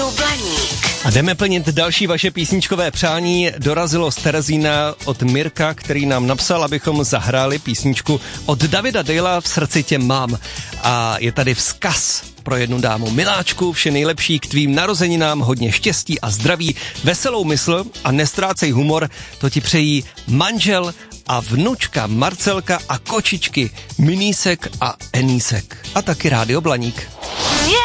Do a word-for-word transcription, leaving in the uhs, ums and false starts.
Rádio Blaník. A jdeme plnit další vaše písničkové přání. Dorazilo z Terezína od Mirka, který nám napsal, abychom zahráli písničku od Davida Dejla V srdci tě mám. A je tady vzkaz pro jednu dámu. Miláčku, vše nejlepší k tvým narozeninám, hodně štěstí a zdraví, veselou mysl a nestrácej humor, to ti přejí manžel a vnučka Marcelka a kočičky Minísek a Enísek. A taky Rádio Blaník.